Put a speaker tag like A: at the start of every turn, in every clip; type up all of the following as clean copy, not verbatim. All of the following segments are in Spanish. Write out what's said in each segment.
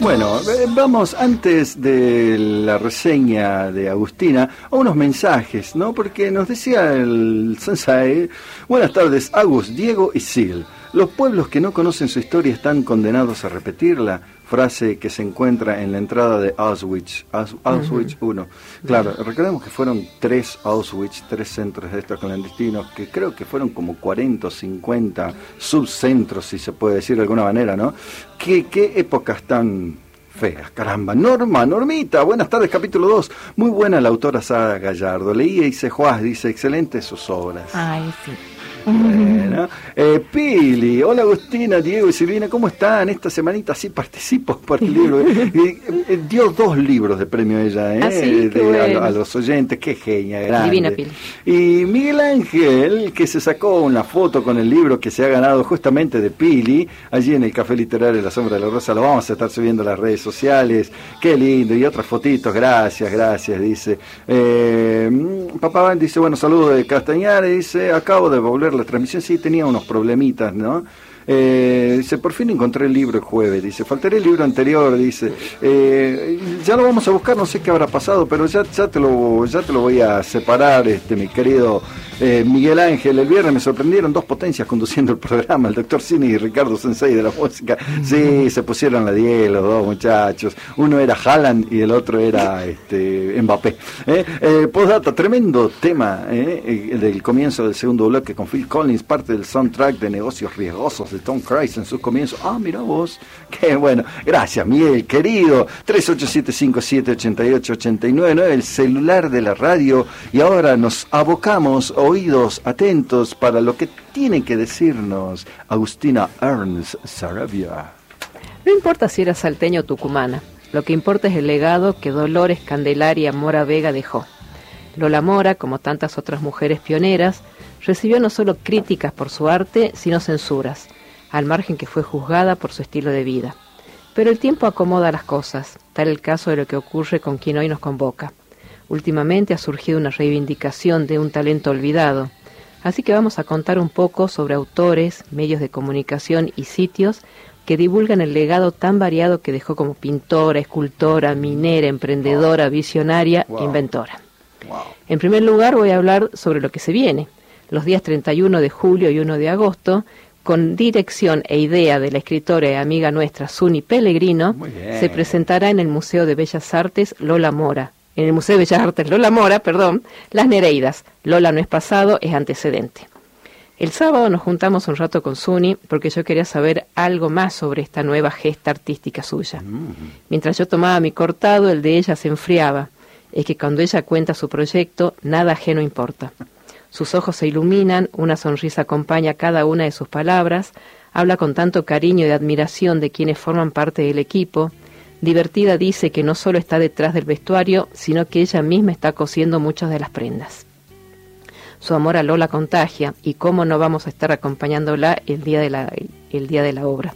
A: Bueno, vamos antes de la reseña de Agustina a unos mensajes, ¿no? Porque nos decía el Sensei, buenas tardes, Agus, Diego y Sil. Los pueblos que no conocen su historia están condenados a repetirla. Frase que se encuentra en la entrada de Auschwitz, Auschwitz 1. Claro, recordemos que fueron 3 Auschwitz, 3 centros de estos clandestinos, que creo que fueron como 40 o 50 subcentros, si se puede decir de alguna manera, ¿no? ¿Qué épocas tan feas, caramba? Normita, buenas tardes, capítulo 2. Muy buena la autora Sara Gallardo. Leí y Juárez, dice, excelentes sus obras.
B: Ay, sí.
A: Bueno, Pili, hola Agustina, Diego y Silvina, ¿cómo están? Esta semanita sí participo por el libro. Dio 2 libros de premio ella,
B: ¿Ah, sí? Bueno.
A: a los oyentes, qué genia, grande.
B: Divina Pili.
A: Y Miguel Ángel, que se sacó una foto con el libro que se ha ganado justamente de Pili, allí en el Café Literario La Sombra de la Rosa, lo vamos a estar subiendo a las redes sociales, qué lindo, y otras fotitos, gracias, dice. Papá Van dice, bueno, saludos de Castañares, dice, acabo de volver la transmisión, sí tenía unos problemitas, ¿no? Dice, por fin encontré el libro el jueves, dice, faltaré el libro anterior, dice, ya lo vamos a buscar, no sé qué habrá pasado, pero ya te lo voy a separar, mi querido Miguel Ángel. El viernes me sorprendieron 2 potencias conduciendo el programa, el doctor Cini y Ricardo Sensei de la música. Sí, se pusieron la 10 los 2 muchachos, uno era Haaland y el otro era Mbappé. Postdata, tremendo tema del comienzo del segundo bloque con Phil Collins, parte del soundtrack de Negocios Riesgosos de Tom Cruise en sus comienzos. Mira vos, qué bueno. Gracias, Miguel, querido. 3875788899, el celular de la radio. Y ahora nos abocamos, oídos atentos para lo que tiene que decirnos Agustina Ernst Sarabia.
B: No importa si era salteño o tucumana, lo que importa es el legado que Dolores Candelaria Mora Vega dejó. Lola Mora, como tantas otras mujeres pioneras, recibió no solo críticas por su arte, sino censuras, al margen que fue juzgada por su estilo de vida. Pero el tiempo acomoda las cosas, tal el caso de lo que ocurre con quien hoy nos convoca. Últimamente ha surgido una reivindicación de un talento olvidado, así que vamos a contar un poco sobre autores, medios de comunicación y sitios que divulgan el legado tan variado que dejó como pintora, escultora, minera, emprendedora, visionaria, inventora. En primer lugar voy a hablar sobre lo que se viene. Los días 31 de julio y 1 de agosto, con dirección e idea de la escritora y amiga nuestra Suni Pellegrino, se presentará en el Museo de Bellas Artes Lola Mora. En el Museo de Bellas Artes Lola Mora, Las Nereidas. Lola no es pasado, es antecedente. El sábado nos juntamos un rato con Suni porque yo quería saber algo más sobre esta nueva gesta artística suya. Mientras yo tomaba mi cortado, el de ella se enfriaba. Es que cuando ella cuenta su proyecto, nada ajeno importa. Sus ojos se iluminan, una sonrisa acompaña cada una de sus palabras, habla con tanto cariño y admiración de quienes forman parte del equipo. Divertida dice que no solo está detrás del vestuario, sino que ella misma está cosiendo muchas de las prendas. Su amor a Lola contagia, y cómo no vamos a estar acompañándola el día de la obra.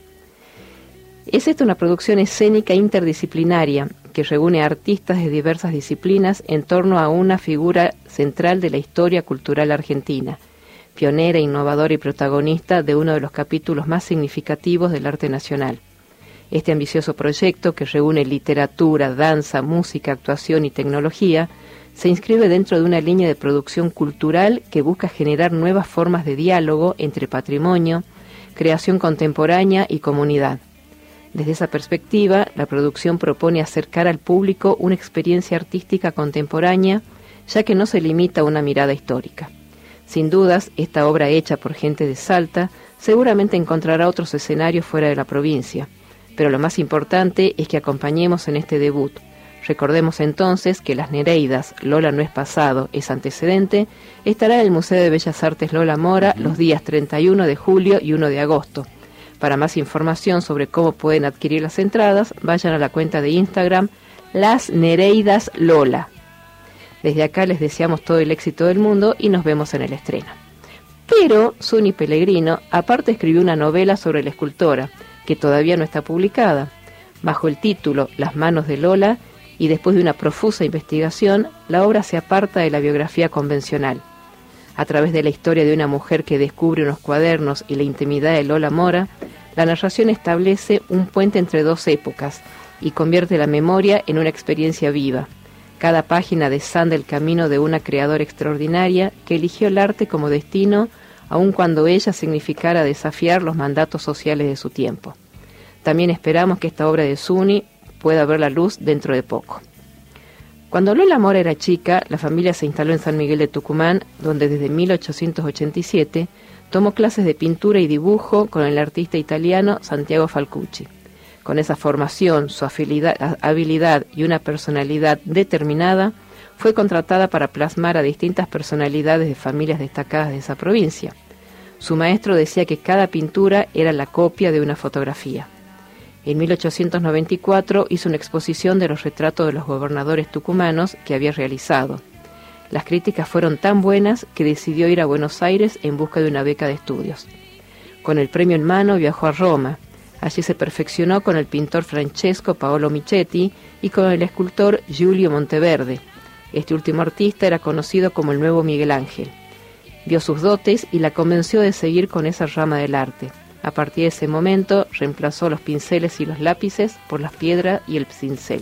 B: Es esta una producción escénica interdisciplinaria que reúne a artistas de diversas disciplinas en torno a una figura central de la historia cultural argentina, pionera, innovadora y protagonista de uno de los capítulos más significativos del arte nacional. Este ambicioso proyecto, que reúne literatura, danza, música, actuación y tecnología, se inscribe dentro de una línea de producción cultural que busca generar nuevas formas de diálogo entre patrimonio, creación contemporánea y comunidad. Desde esa perspectiva, la producción propone acercar al público una experiencia artística contemporánea, ya que no se limita a una mirada histórica. Sin dudas, esta obra hecha por gente de Salta seguramente encontrará otros escenarios fuera de la provincia, pero lo más importante es que acompañemos en este debut. Recordemos entonces que Las Nereidas, Lola no es pasado, es antecedente, estará en el Museo de Bellas Artes Lola Mora los días 31 de julio y 1 de agosto. Para más información sobre cómo pueden adquirir las entradas, vayan a la cuenta de Instagram Las Nereidas Lola. Desde acá les deseamos todo el éxito del mundo y nos vemos en el estreno. Pero Suni Pellegrino aparte escribió una novela sobre la escultora, que todavía no está publicada. Bajo el título Las manos de Lola, y después de una profusa investigación, la obra se aparta de la biografía convencional. A través de la historia de una mujer que descubre unos cuadernos y la intimidad de Lola Mora, la narración establece un puente entre dos épocas, y convierte la memoria en una experiencia viva. Cada página desanda el camino de una creadora extraordinaria que eligió el arte como destino, aun cuando ella significara desafiar los mandatos sociales de su tiempo. También esperamos que esta obra de Zuni pueda ver la luz dentro de poco. Cuando Lola Mora era chica, la familia se instaló en San Miguel de Tucumán, donde desde 1887 tomó clases de pintura y dibujo con el artista italiano Santiago Falcucci. Con esa formación, su habilidad y una personalidad determinada, fue contratada para plasmar a distintas personalidades de familias destacadas de esa provincia. Su maestro decía que cada pintura era la copia de una fotografía. En 1894 hizo una exposición de los retratos de los gobernadores tucumanos que había realizado. Las críticas fueron tan buenas que decidió ir a Buenos Aires en busca de una beca de estudios. Con el premio en mano viajó a Roma. Allí se perfeccionó con el pintor Francesco Paolo Michetti y con el escultor Giulio Monteverde. Este último artista era conocido como el nuevo Miguel Ángel. Vio sus dotes y la convenció de seguir con esa rama del arte. A partir de ese momento reemplazó los pinceles y los lápices por las piedras y el cincel.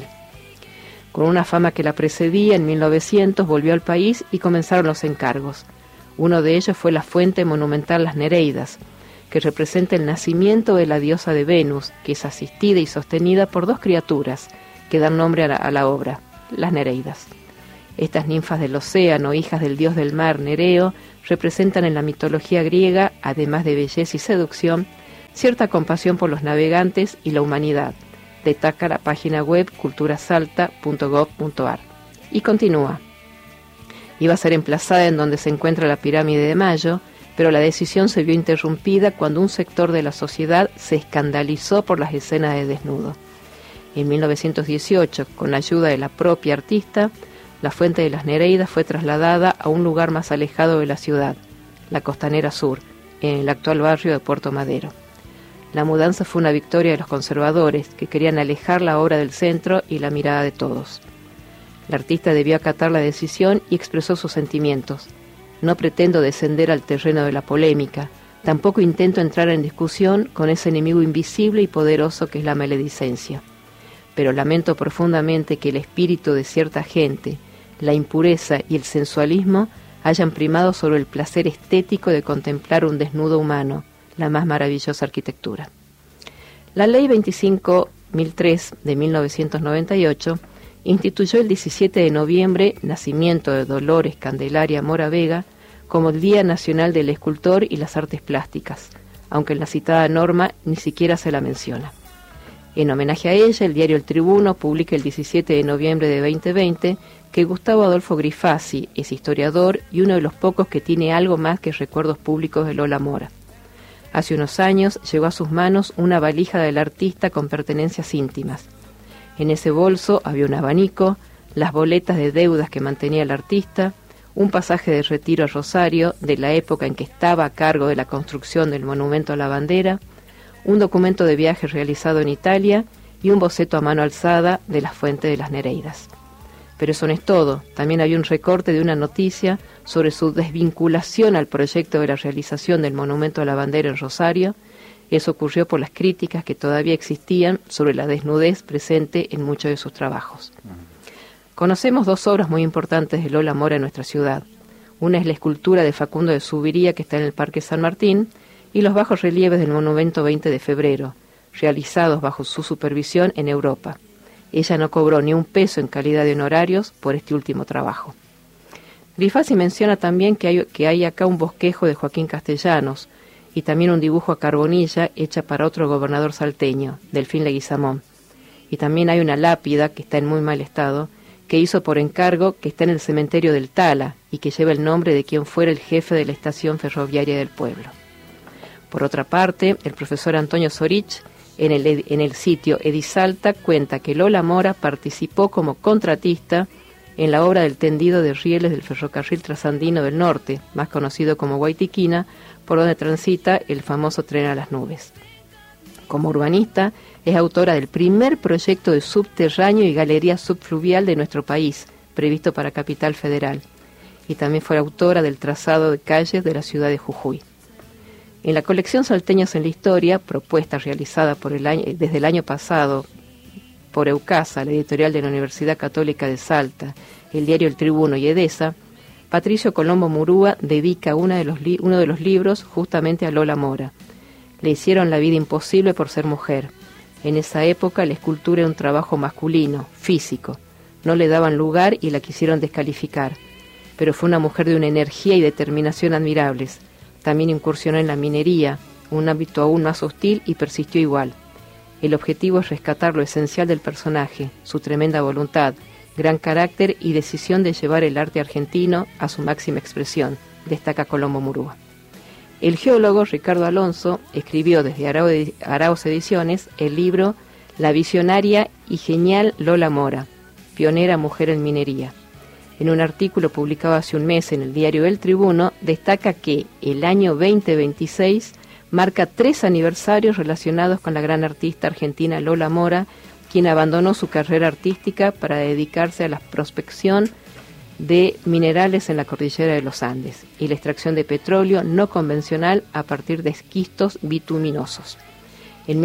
B: Con una fama que la precedía, en 1900 volvió al país y comenzaron los encargos. Uno de ellos fue la fuente monumental Las Nereidas, que representa el nacimiento de la diosa de Venus, que es asistida y sostenida por dos criaturas que dan nombre a la obra, las Nereidas. Estas ninfas del océano, hijas del dios del mar Nereo, representan en la mitología griega, además de belleza y seducción, cierta compasión por los navegantes y la humanidad. Destaca la página web culturasalta.gov.ar. Y continúa. Iba a ser emplazada en donde se encuentra la pirámide de Mayo, pero la decisión se vio interrumpida cuando un sector de la sociedad se escandalizó por las escenas de desnudo. En 1918, con la ayuda de la propia artista, la fuente de las Nereidas fue trasladada a un lugar más alejado de la ciudad, la Costanera Sur, en el actual barrio de Puerto Madero. La mudanza fue una victoria de los conservadores, que querían alejar la obra del centro y la mirada de todos. La artista debió acatar la decisión y expresó sus sentimientos. No pretendo descender al terreno de la polémica, tampoco intento entrar en discusión con ese enemigo invisible y poderoso que es la maledicencia. Pero lamento profundamente que el espíritu de cierta gente, la impureza y el sensualismo hayan primado sobre el placer estético de contemplar un desnudo humano, la más maravillosa arquitectura. La Ley 25.003 de 1998 instituyó el 17 de noviembre, nacimiento de Dolores Candelaria Mora Vega, como el Día Nacional del Escultor y las Artes Plásticas, aunque en la citada norma ni siquiera se la menciona. En homenaje a ella, el diario El Tribuno publica el 17 de noviembre de 2020 que Gustavo Adolfo Grifasi es historiador y uno de los pocos que tiene algo más que recuerdos públicos de Lola Mora. Hace unos años llegó a sus manos una valija del artista con pertenencias íntimas. En ese bolso había un abanico, las boletas de deudas que mantenía el artista, un pasaje de retiro a Rosario de la época en que estaba a cargo de la construcción del monumento a la bandera, un documento de viaje realizado en Italia y un boceto a mano alzada de la fuente de las Nereidas. Pero eso no es todo, también había un recorte de una noticia sobre su desvinculación al proyecto de la realización del monumento a la bandera en Rosario. Eso ocurrió por las críticas que todavía existían sobre la desnudez presente en muchos de sus trabajos. Conocemos dos obras muy importantes de Lola Mora en nuestra ciudad. Una es la escultura de Facundo de Subiría, que está en el Parque San Martín, y los bajos relieves del monumento 20 de febrero, realizados bajo su supervisión en Europa. Ella no cobró ni un peso en calidad de honorarios por este último trabajo. Grifasi menciona también que hay acá un bosquejo de Joaquín Castellanos y también un dibujo a carbonilla hecha para otro gobernador salteño, Delfín Leguizamón. Y también hay una lápida que está en muy mal estado, que hizo por encargo, que está en el cementerio del Tala y que lleva el nombre de quien fuera el jefe de la estación ferroviaria del pueblo. Por otra parte, el profesor Antonio Sorich, en el sitio Edisalta, cuenta que Lola Mora participó como contratista en la obra del tendido de rieles del ferrocarril trasandino del norte, más conocido como Guaytiquina, por donde transita el famoso tren a las nubes. Como urbanista, es autora del primer proyecto de subterráneo y galería subfluvial de nuestro país, previsto para Capital Federal, y también fue autora del trazado de calles de la ciudad de Jujuy. En la colección Salteños en la Historia, propuesta realizada desde el año pasado por Eucasa, la editorial de la Universidad Católica de Salta, el diario El Tribuno y Edesa, Patricio Colombo Murúa dedica uno de los libros justamente a Lola Mora. Le hicieron la vida imposible por ser mujer. En esa época la escultura era un trabajo masculino, físico. No le daban lugar y la quisieron descalificar. Pero fue una mujer de una energía y determinación admirables. También incursionó en la minería, un ámbito aún más hostil, y persistió igual. El objetivo es rescatar lo esencial del personaje, su tremenda voluntad, gran carácter y decisión de llevar el arte argentino a su máxima expresión, destaca Colombo Murúa. El geólogo Ricardo Alonso escribió desde Arauz Ediciones el libro La visionaria y genial Lola Mora, pionera mujer en minería. En un artículo publicado hace un mes en el diario El Tribuno, destaca que el año 2026 marca 3 aniversarios relacionados con la gran artista argentina Lola Mora, quien abandonó su carrera artística para dedicarse a la prospección de minerales en la cordillera de los Andes y la extracción de petróleo no convencional a partir de esquistos bituminosos. En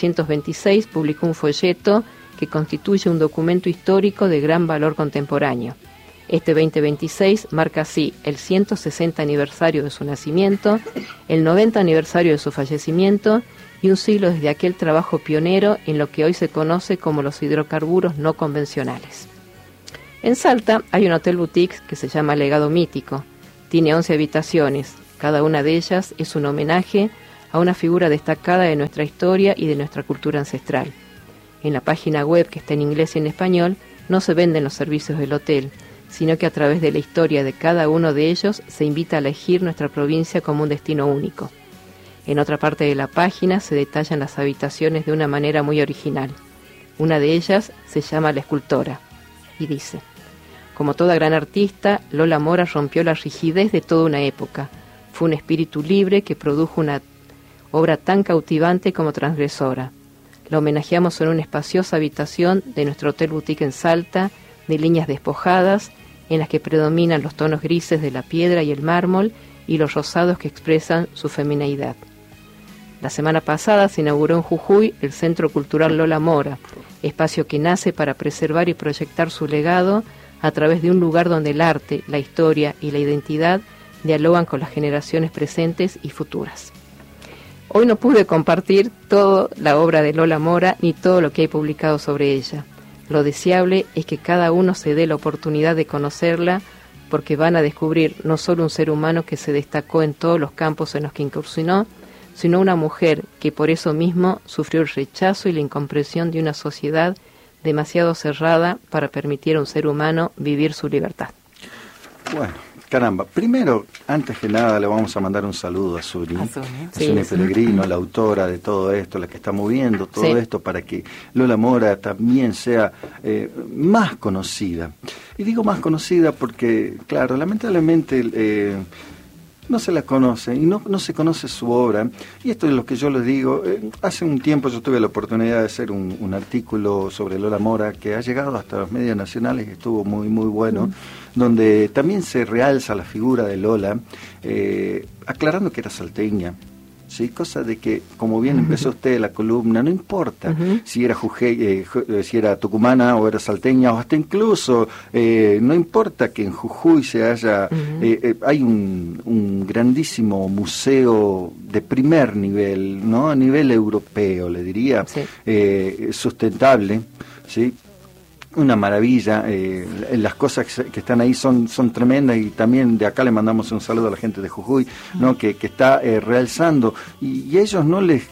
B: 1926 publicó un folleto que constituye un documento histórico de gran valor contemporáneo. Este 2026 marca así el 160 aniversario de su nacimiento, el 90 aniversario de su fallecimiento y un siglo desde aquel trabajo pionero en lo que hoy se conoce como los hidrocarburos no convencionales. En Salta hay un hotel boutique que se llama Legado Mítico. Tiene 11 habitaciones. Cada una de ellas es un homenaje a una figura destacada de nuestra historia y de nuestra cultura ancestral. En la página web, que está en inglés y en español, no se venden los servicios del hotel, sino que a través de la historia de cada uno de ellos se invita a elegir nuestra provincia como un destino único. En otra parte de la página se detallan las habitaciones de una manera muy original. Una de ellas se llama La Escultora y dice: como toda gran artista, Lola Mora rompió la rigidez de toda una época. Fue un espíritu libre que produjo una obra tan cautivante como transgresora. La homenajeamos en una espaciosa habitación de nuestro hotel boutique en Salta, de líneas despojadas, en las que predominan los tonos grises de la piedra y el mármol y los rosados que expresan su femineidad. La semana pasada se inauguró en Jujuy el Centro Cultural Lola Mora, espacio que nace para preservar y proyectar su legado a través de un lugar donde el arte, la historia y la identidad dialogan con las generaciones presentes y futuras. Hoy no pude compartir toda la obra de Lola Mora ni todo lo que hay publicado sobre ella. Lo deseable es que cada uno se dé la oportunidad de conocerla, porque van a descubrir no solo un ser humano que se destacó en todos los campos en los que incursionó, sino una mujer que por eso mismo sufrió el rechazo y la incomprensión de una sociedad demasiado cerrada para permitir a un ser humano vivir su libertad.
A: Bueno, caramba, primero, antes que nada, le vamos a mandar un saludo a Suri. Suri Pellegrino, la autora de todo esto, la que está moviendo todo esto para que Lola Mora también sea más conocida. Y digo más conocida porque, claro, lamentablemente no se la conoce y no se conoce su obra. Y esto es lo que yo les digo. Hace un tiempo yo tuve la oportunidad de hacer un artículo sobre Lola Mora que ha llegado hasta los medios nacionales y estuvo muy, muy bueno, donde también se realza la figura de Lola, aclarando que era salteña. ¿Sí? Cosa de que, como bien empezó usted la columna, no importa si era si era tucumana o era salteña, o hasta incluso no importa que en Jujuy se haya hay un grandísimo museo de primer nivel, ¿no? A nivel europeo, le diría, sustentable, ¿sí? Una maravilla, las cosas que están ahí son tremendas, y también de acá le mandamos un saludo a la gente de Jujuy, ¿no? que está realzando, y ellos no les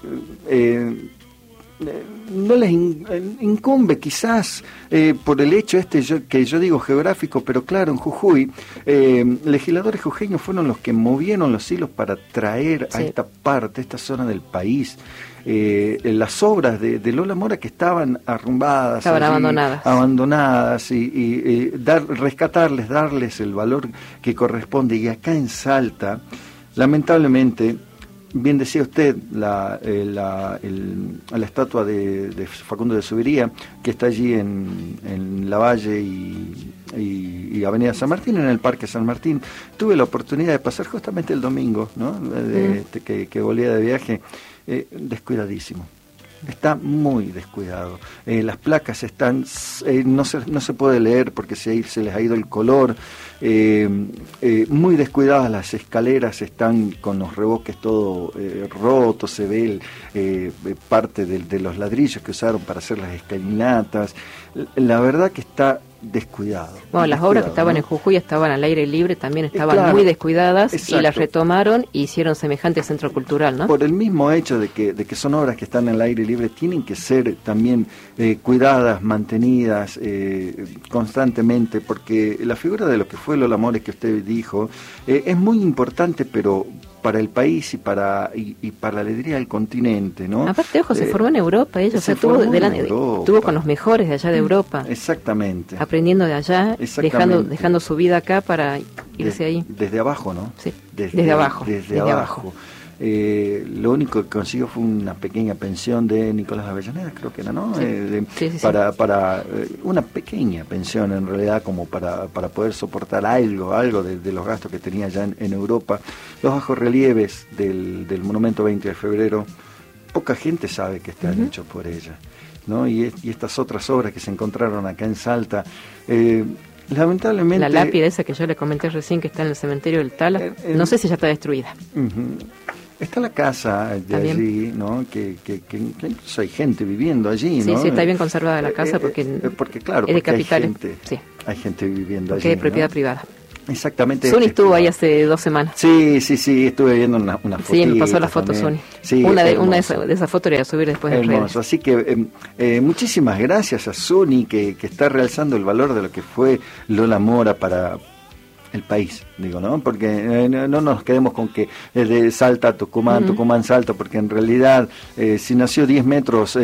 A: incumbe quizás por el hecho que yo digo geográfico, pero claro, en Jujuy legisladores jujeños fueron los que movieron los hilos para traer a esta zona del país las obras de Lola Mora, que estaban arrumbadas,
B: estaban allí, abandonadas,
A: y rescatarles, darles el valor que corresponde. Y acá en Salta, lamentablemente, bien decía usted, la estatua de Facundo de Subiría, que está allí en Lavalle y Avenida San Martín, en el Parque San Martín. Tuve la oportunidad de pasar justamente el domingo, ¿no? Que volvía de viaje, descuidadísimo. Está muy descuidado. Las placas están, no se puede leer porque se les ha ido el color. Muy descuidadas las escaleras, están con los revoques todo rotos, se ve parte de los ladrillos que usaron para hacer las escalinatas. La verdad que está descuidado.
B: Bueno, las obras que estaban, ¿no?, en Jujuy estaban al aire libre, también estaban muy descuidadas. Exacto. Y las retomaron y hicieron semejante centro cultural, ¿no?
A: Por el mismo hecho de que son obras que están al aire libre, tienen que ser también cuidadas, mantenidas constantemente, porque la figura de lo que fue Lola Mora, que usted dijo, es muy importante, pero para el país y para la alegría del continente, ¿no?
B: Aparte, ojo, se formó en Europa, ella estuvo con los mejores de allá de Europa.
A: Exactamente.
B: Aprendiendo de allá, dejando su vida acá para irse ahí.
A: Desde abajo, ¿no?
B: Sí, desde abajo.
A: Desde abajo. Lo único que consiguió fue una pequeña pensión de Nicolás Avellaneda, creo que era, ¿no?
B: Sí.
A: Para una pequeña pensión, en realidad, como para poder soportar algo de los gastos que tenía ya en Europa. Los bajorrelieves del monumento 20 de febrero, poca gente sabe que están hechos por ella, ¿no? Y estas otras obras que se encontraron acá en Salta, lamentablemente...
B: La lápida esa que yo le comenté recién, que está en el cementerio del Tala, no sé si ya está destruida.
A: Está la casa de allí, ¿no? Que incluso hay gente viviendo allí, ¿no?
B: Sí, está bien conservada la casa porque
A: claro,
B: es de capital.
A: Hay gente viviendo allí,
B: que es propiedad
A: ¿no?
B: privada.
A: Exactamente.
B: Suni estuvo ahí hace 2 semanas.
A: Sí, estuve viendo una foto.
B: Sí, me pasó la foto Suni.
A: Sí,
B: una de esas fotos la voy a subir después en redes.
A: Así que muchísimas gracias a Suni que está realzando el valor de lo que fue Lola Mora para el país, digo, ¿no? Porque no nos quedemos con que de Salta a Tucumán, Tucumán Salta, porque en realidad si nació 10 metros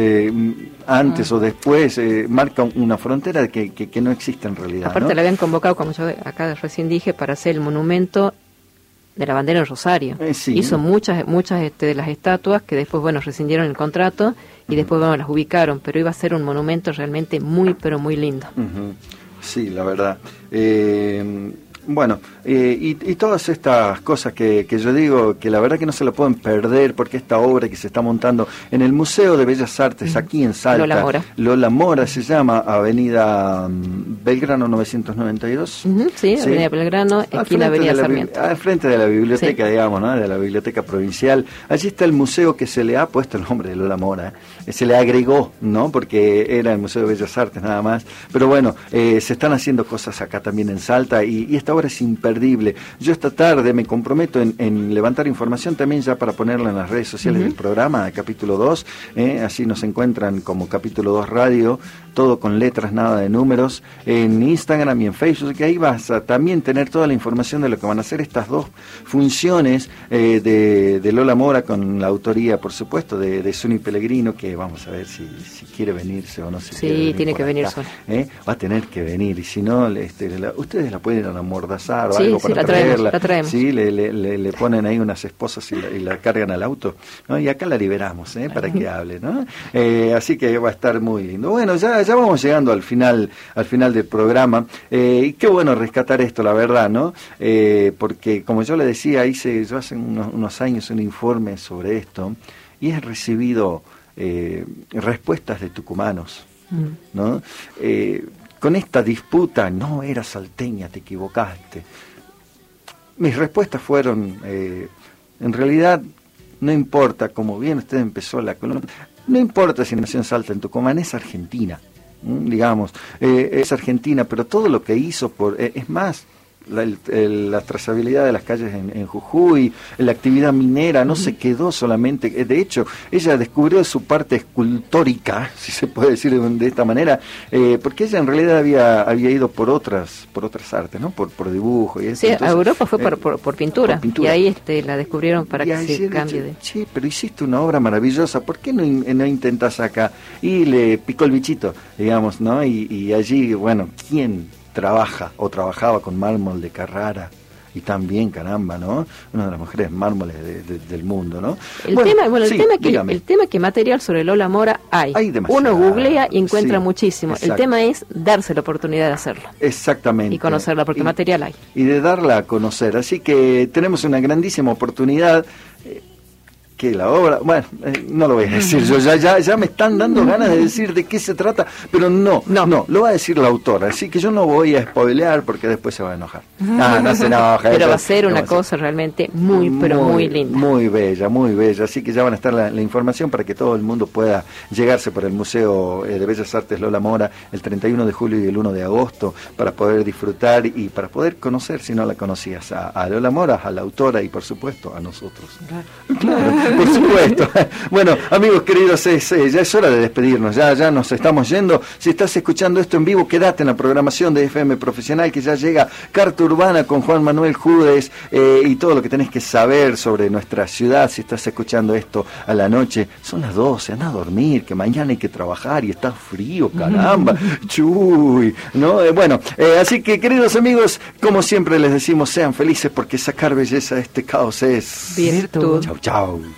A: antes o después, marca una frontera que no existe en realidad.
B: Aparte,
A: ¿no?
B: la habían convocado, como yo acá recién dije, para hacer el monumento de la bandera en Rosario.
A: Sí.
B: Hizo muchas de las estatuas que después, rescindieron el contrato y después, las ubicaron, pero iba a ser un monumento realmente muy, pero muy lindo.
A: Sí, la verdad. Bueno, y todas estas cosas que yo digo, que la verdad que no se lo pueden perder, porque esta obra que se está montando en el Museo de Bellas Artes, aquí en Salta, Lola Mora se llama, Avenida Belgrano 992.
B: Sí, Avenida Belgrano, esquina Avenida Sarmiento.
A: Al frente de la biblioteca, digamos, ¿no? De la biblioteca provincial. Allí está el museo que se le ha puesto el nombre de Lola Mora. Se le agregó, ¿no? Porque era el Museo de Bellas Artes nada más. Pero bueno, se están haciendo cosas acá también en Salta y esta obra es imperdible. Yo esta tarde me comprometo en levantar información también ya para ponerla en las redes sociales del programa, capítulo 2, así nos encuentran como capítulo 2 radio, todo con letras, nada de números, en Instagram y en Facebook, que ahí vas a también tener toda la información de lo que van a hacer estas 2 funciones de Lola Mora, con la autoría, por supuesto, de Suni Pellegrino, que vamos a ver si quiere venirse o no.
B: Sí, tiene que venir Suni.
A: Va a tener que venir, y si no, ustedes la pueden amordazar o
B: sí,
A: algo para traerla.
B: La traemos.
A: Sí, le ponen ahí unas esposas y la cargan al auto, ¿no? Y acá la liberamos, para que hable, ¿no? Así que va a estar muy lindo. Bueno, ya vamos llegando al final del programa, y qué bueno rescatar esto, la verdad, ¿no? Porque como yo le decía, hice yo hace unos años un informe sobre esto y he recibido respuestas de tucumanos, ¿no? Con esta disputa, no era salteña, te equivocaste. Mis respuestas fueron, en realidad, no importa, como bien usted empezó la columna, no importa si nació en Salta, en Tucumán, es Argentina, digamos, es Argentina, pero todo lo que hizo es más, la trazabilidad de las calles en Jujuy, la actividad minera, no se quedó solamente, de hecho, ella descubrió su parte escultórica, si se puede decir de esta manera, porque ella en realidad había ido por otras artes, ¿no? Por dibujo y eso.
B: Sí, entonces, a Europa fue por pintura, y ahí la descubrieron para que se cambie de...
A: Sí, pero hiciste una obra maravillosa, ¿por qué no intentas acá? Y le picó el bichito, digamos, ¿no? Y allí, bueno, ¿quién trabajaba con mármol de Carrara? Y también, caramba, ¿no? Una de las mejores mármoles del mundo, ¿no?
B: El tema que material sobre Lola Mora hay uno googlea y encuentra muchísimo. Exacto. El tema es darse la oportunidad de hacerlo.
A: Exactamente.
B: Y conocerla, porque material hay.
A: Y de darla a conocer. Así que tenemos una grandísima oportunidad. que la obra, bueno, no lo voy a decir yo, ya me están dando ganas de decir de qué se trata, pero no, lo va a decir la autora, así que yo no voy a spoilear porque después se va a enojar. No se enoja.
B: Pero va a ser una cosa realmente muy linda.
A: Muy bella, así que ya van a estar la información para que todo el mundo pueda llegarse por el Museo de Bellas Artes Lola Mora el 31 de julio y el 1 de agosto para poder disfrutar y para poder conocer, si no la conocías, a Lola Mora, a la autora y por supuesto a nosotros. Claro, por supuesto. Bueno, amigos queridos, ya es hora de despedirnos, ya nos estamos yendo. Si estás escuchando esto en vivo, quédate en la programación de FM Profesional, que ya llega Carta Urbana con Juan Manuel Judes y todo lo que tenés que saber sobre nuestra ciudad. Si estás escuchando esto a la noche, son las 12, anda a dormir, que mañana hay que trabajar y está frío, caramba, chuy, ¿no? Así que queridos amigos, como siempre les decimos, sean felices porque sacar belleza de este caos es
B: virtud.
A: Chau.